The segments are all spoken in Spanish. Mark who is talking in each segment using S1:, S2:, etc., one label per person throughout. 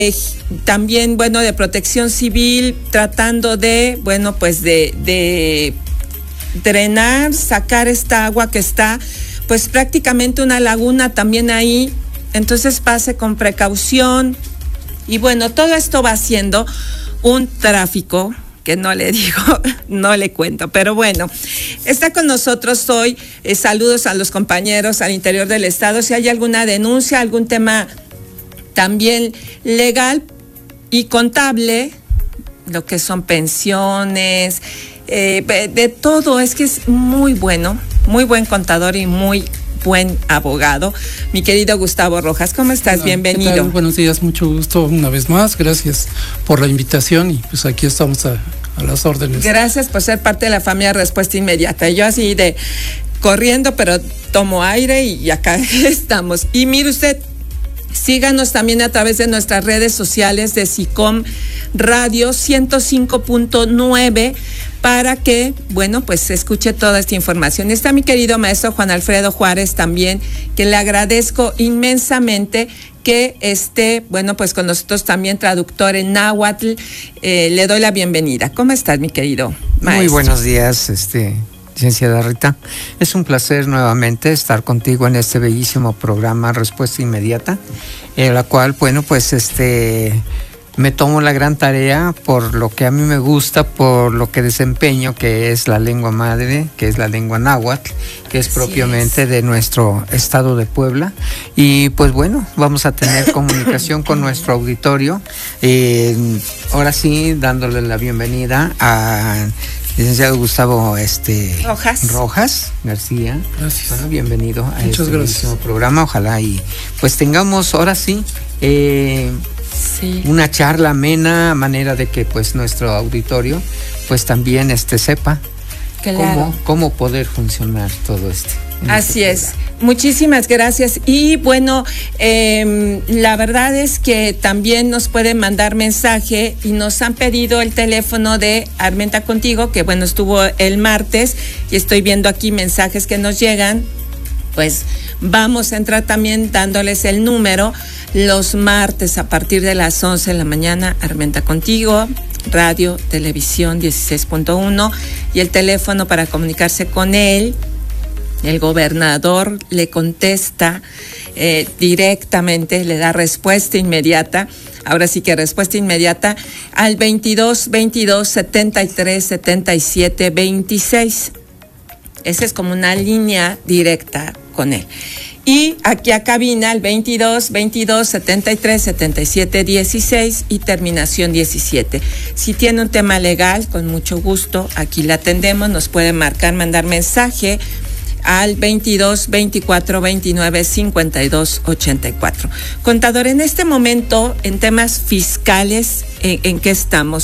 S1: También, bueno, de Protección Civil, tratando de, bueno, pues de drenar, sacar esta agua que está, pues prácticamente una laguna también ahí. Entonces pase con precaución. Y bueno, todo esto va haciendo un tráfico que no le digo, no le cuento, pero bueno, está con nosotros hoy. Saludos a los compañeros al interior del estado. Si hay alguna denuncia, algún tema también legal y contable, lo que son pensiones, de todo, es que es muy bueno, muy buen contador y muy buen abogado. Mi querido Gustavo Rojas, ¿cómo estás? Hola, bienvenido.
S2: ¿Qué tal? Buenos días, mucho gusto una vez más. Gracias por la invitación y pues aquí estamos a las órdenes.
S1: Gracias por ser parte de la familia Respuesta Inmediata. Yo así de corriendo, pero tomo aire y acá estamos. Y mire usted, síganos también a través de nuestras redes sociales de SICOM Radio 105.9 para que, bueno, pues se escuche toda esta información. Está mi querido maestro Juan Alfredo Juárez también, que le agradezco inmensamente que esté, bueno, pues con nosotros también, traductor en náhuatl. Le doy la bienvenida. ¿Cómo estás, mi querido maestro?
S3: Muy buenos días, licenciada Rita. Es un placer nuevamente estar contigo en este bellísimo programa Respuesta Inmediata, en la cual, bueno, pues me tomo la gran tarea por lo que a mí me gusta, por lo que desempeño, que es la lengua madre, que es la lengua náhuatl, que es propiamente de nuestro estado de Puebla. Y pues bueno, vamos a tener comunicación con nuestro auditorio. Ahora sí, dándole la bienvenida a licenciado Gustavo Rojas García.
S2: Gracias.
S3: Bueno, bienvenido a
S2: Muchas
S3: este programa. Ojalá y pues tengamos ahora sí, una charla amena, a manera de que pues nuestro auditorio pues también sepa
S1: claro
S3: cómo poder funcionar todo esto.
S1: Así es. Muchísimas gracias. Y bueno, la verdad es que también nos pueden mandar mensaje y nos han pedido el teléfono de Armenta Contigo, que bueno, estuvo el martes y estoy viendo aquí mensajes que nos llegan. Pues vamos a entrar también dándoles el número los martes a partir de las 11 de la mañana, Armenta Contigo, radio, televisión 16.1, y el teléfono para comunicarse con él. El gobernador le contesta directamente, le da respuesta inmediata. Ahora sí que respuesta inmediata al 22 73 77 26. Esa es como una línea directa con él. Y aquí a cabina al 22 73 77 16 y terminación 17. Si tiene un tema legal, con mucho gusto, aquí la atendemos. Nos puede marcar, mandar mensaje al 22 24 29 52 84. Contador, en este momento, en temas fiscales, ¿en qué estamos?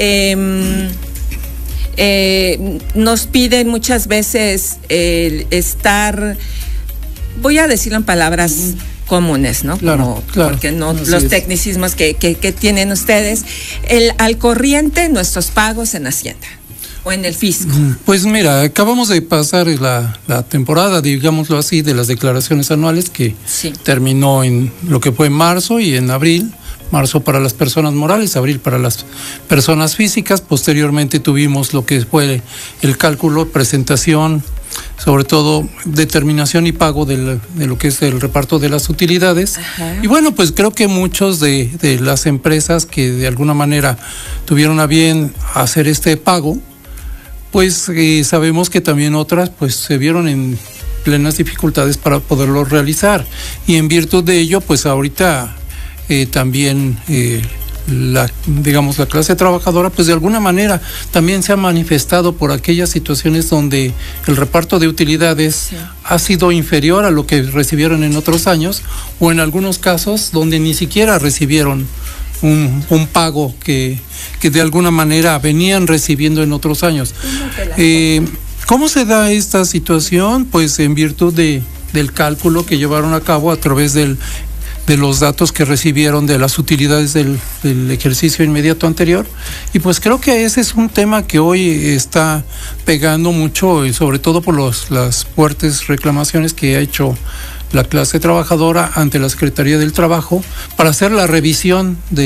S1: Nos piden muchas veces estar, voy a decirlo en palabras comunes, ¿no?
S2: Claro.
S1: Porque no los tecnicismos que tienen ustedes, al corriente nuestros pagos en Hacienda o en el fisco.
S2: Pues mira, acabamos de pasar la temporada, digámoslo así, de las declaraciones anuales que terminó en lo que fue marzo y en abril. Marzo para las personas morales, abril para las personas físicas. Posteriormente tuvimos lo que fue el cálculo, presentación, sobre todo determinación y pago de lo que es el reparto de las utilidades.
S1: Ajá.
S2: Y bueno, pues creo que muchos de las empresas que de alguna manera tuvieron a bien hacer este pago, pues sabemos que también otras pues se vieron en plenas dificultades para poderlo realizar. Y en virtud de ello, pues ahorita también la clase trabajadora pues de alguna manera también se ha manifestado por aquellas situaciones donde el reparto de utilidades ha sido inferior a lo que recibieron en otros años, o en algunos casos donde ni siquiera recibieron un pago que de alguna manera venían recibiendo en otros años. ¿Cómo se da esta situación? Pues en virtud del cálculo que llevaron a cabo a través de los datos que recibieron de las utilidades del ejercicio inmediato anterior. Y pues creo que ese es un tema que hoy está pegando mucho, y sobre todo por las fuertes reclamaciones que ha hecho la clase trabajadora ante la Secretaría del Trabajo para hacer la revisión de